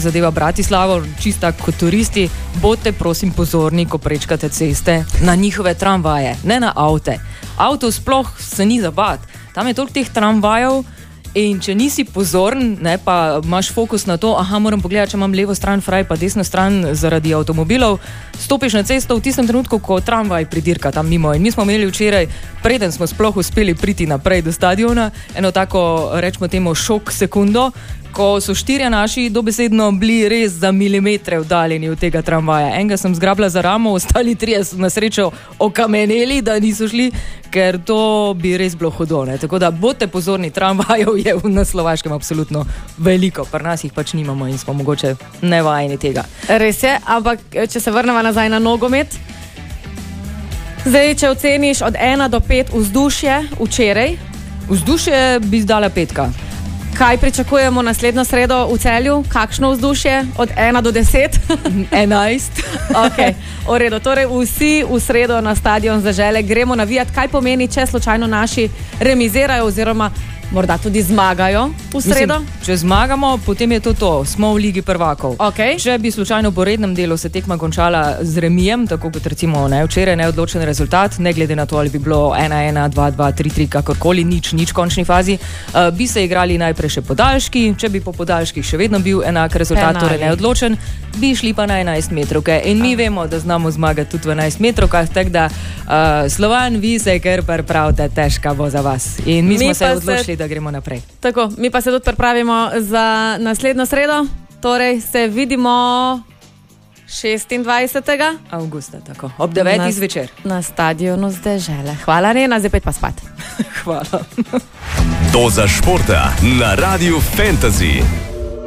zadeva Bratislavo, čista kot turisti, bodite prosim pozorni, ko prečkate ceste, na njihove tramvaje, ne na avte. Avto sploh se ni zabat. Tam je toliko teh tramvajev in če nisi pozoren, ne, pa imaš fokus na to, moram pogledati, če imam levo stran fraj, pa desno stran zaradi avtomobilov, stopiš na cesto v tistem trenutku, ko tramvaj pridirka tam mimo. In mi smo imeli včeraj, preden smo sploh uspeli priti naprej do stadiona, eno tako, rečemo temu, šok sekundo, ko so 4 naši dobesedno bili res za milimetre oddaljeni od tega tramvaja. Enega sem zgrabila za ramo, ostali 3 so na srečo okameneli, da niso šli, ker to bi res bilo hudo. Ne? Tako da bodite pozorni, tramvajev je na Slovaškem absolutno veliko, pri nas jih pač nimamo in smo mogoče nevajeni tega. Res je, ampak če se vrnemo nazaj na nogomet, zdaj, če oceniš od 1 do 5 vzdušje včeraj, vzdušje bi zdala 5. Kaj pričakujemo naslednjo sredo v Celju? Kakšno vzdušje? Od 1 do 10? 11. Okay. V redu. Torej vsi v sredo na stadion Zažele gremo navijati. Kaj pomeni, če slučajno naši remizirajo oziroma morda tudi zmagajo v sredo? Mislim, če zmagamo, potem je to. Smo v Ligi prvakov. Okay. Če bi slučajno po rednem delu se tekma končala z remijem, tako kot recimo včeraj neodločen rezultat, ne glede na to, ali bi bilo 1-1, 2-2, 3-3, kakorkoli, nič v končni fazi, bi se igrali najprej še podaljški. Če bi po podaljških še vedno bil enak rezultat, torej neodločen, bi šli pa na 11 metrovke. In mi vemo, da znamo zmagati tudi v 11 metrovkah, tako da Slovan, vi se kar pripravite, težka bo za vas. In mi smo se odločili, da gremo naprej. Tako, mi pa se tudi pripravimo za naslednjo sredo, torej se vidimo 26. avgusta, tako, ob 9. zvečer. Na stadionu Zažele. Hvala, Nena, zdaj pa spat. Hvala. Doza športa na Radiu Fantasy.